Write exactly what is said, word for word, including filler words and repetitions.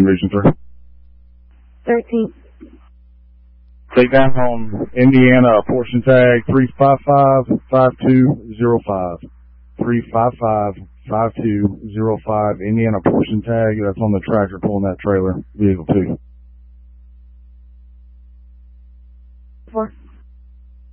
in Region three. thirteenth. Take down on Indiana, portion tag three five five, five two zero five. three five five, five two zero five, Indiana portion tag. That's on the tractor pulling that trailer, vehicle two.